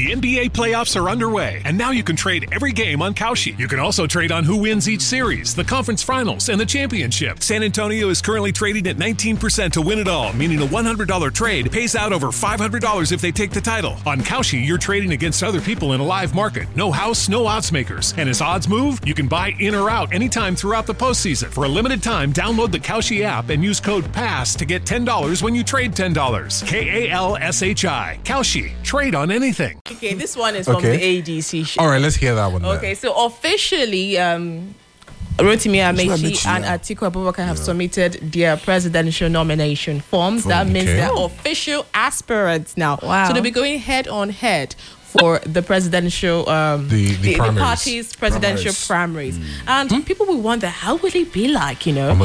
The NBA playoffs are underway, and now you can trade every game on Kalshi. You can also trade on who wins each series, the conference finals, and the championship. San Antonio is currently trading at 19% to win it all, meaning a $100 trade pays out over $500 if they take the title. On Kalshi, you're trading against other people in a live market. No house, no odds makers. And as odds move, you can buy in or out anytime throughout the postseason. For a limited time, download the Kalshi app and use code PASS to get $10 when you trade $10. KALSHI. Kalshi. Trade on anything. Okay, this one is from the ADC show. All right, let's hear that one. Okay, so officially, Rotimi Amaechi and Atiku Abubakar have submitted their presidential nomination forms. That means they're official aspirants now. Wow. So they'll be going head on head for the presidential, the party's presidential primaries. And people will wonder, how will it be like, you know?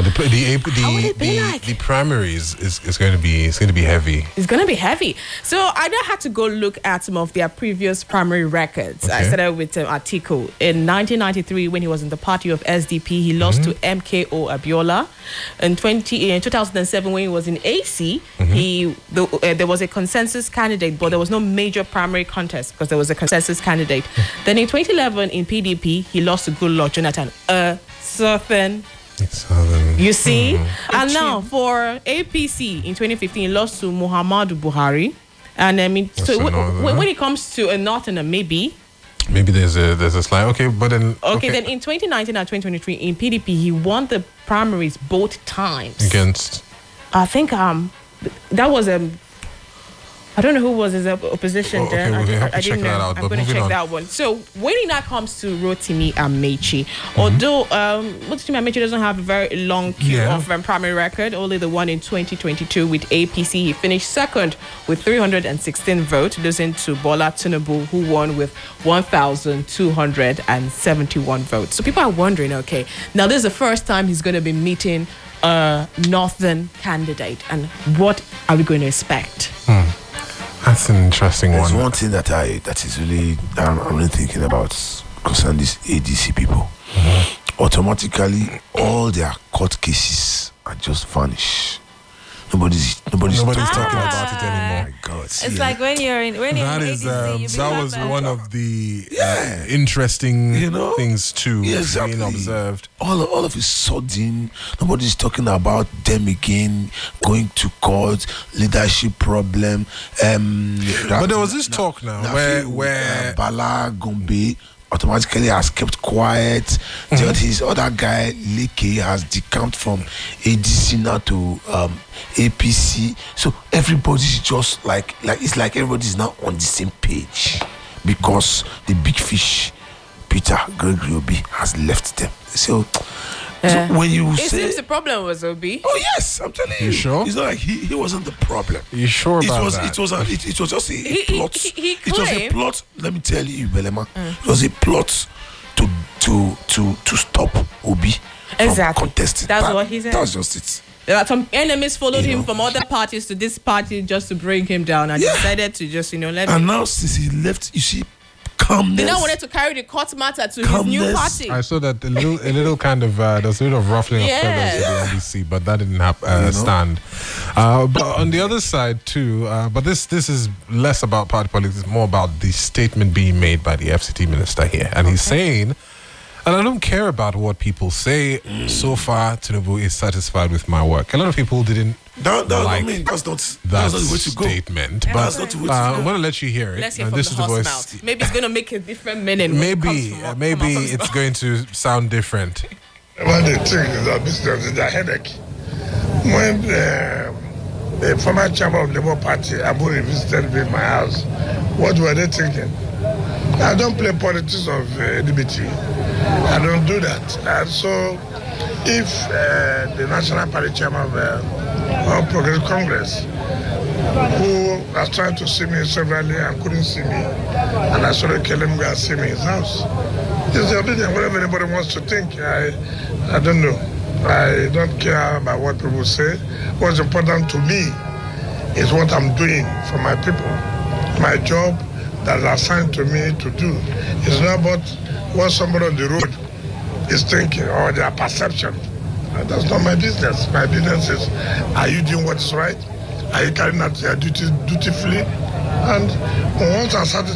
The primaries is going to be heavy. It's going to be heavy. So I now had to go look at some of their previous primary records. I started with Atiku. In 1993, when he was in the party of SDP, he lost to MKO Abiola. In 2007, when he was in AC, there was a consensus candidate, but there was no major primary contest because there was a consensus candidate. Then in 2011, in PDP, he lost to Goodluck Jonathan. Southern. You see? And now for APC, in 2015, he lost to Muhammadu Buhari. And I mean, so when it comes to a Northerner, maybe there's a slide. Okay, but then... Okay, then in 2019 and 2023, in PDP, he won the primaries both times. Against? I think that was I don't know who was his opposition there. I didn't know. I'm going to check that one. So when it now comes to Rotimi Amaechi, although Rotimi Amaechi doesn't have a very long queue of primary record, only the one in 2022 with APC, he finished second with 316 votes, losing to Bola Tinubu, who won with 1,271 votes. So people are wondering, okay, now this is the first time he's going to be meeting a northern candidate, and what are we going to expect? That's an interesting one. There's one thing that is really I'm really thinking about concerning these ADC people. Automatically, all their court cases are just vanished. Nobody's talking about it anymore. My God, it's like when you're in ADC, that was one of the interesting things too being observed. All of a sudden, nobody's talking about them again, going to court, leadership problem. But there was this talk now where Bala Gombe automatically has kept quiet. His other guy, Leke, has decamped from ADC now to APC. So everybody's just like it's like everybody's now on the same page because the big fish, Peter Gregory Obi, has left them. So when you it say seems the problem was Obi. Oh yes, I'm telling you. You sure? It's not like he wasn't the problem. You sure about that? It was just a plot. It was a plot. Let me tell you, Belema. It was a plot to stop Obi from contesting. That's what he said. That's just it. Some enemies followed him from other parties to this party just to bring him down, and decided to just let him. And now since he left, you see. Calmness. They now wanted to carry the court matter to his new party. I saw that a little kind of there was a little of ruffling of feathers in the NDC, but that didn't stand. But on the other side too, but this is less about party politics, it's more about the statement being made by the FCT minister here, and he's saying, and I don't care about what people say. So far, Tinubu is satisfied with my work. A lot of people didn't. That's not the way to go. Statement, but that's not the way to go. I'm going to let you hear it. Let's hear from the horse mouth. Maybe it's going to make a different meaning. Maybe it's going to sound different. One of the things is that business is a headache. When the former chairman of the Labour Party, Aburi, visited me in my house, what were they thinking? I don't play politics of liberty. I don't do that. And so, if the National Party chairman of All Progressive Congress, who was trying to see me severally and couldn't see me, and I saw him go and see me in his house, it's the opinion. Whatever anybody wants to think, I don't know. I don't care about what people say. What's important to me is what I'm doing for my people. My job that is assigned to me to do. It's not about what somebody on the road is thinking or their perception. That's not my business. My business is, are you doing what is right? Are you carrying out your duties dutifully? And once I started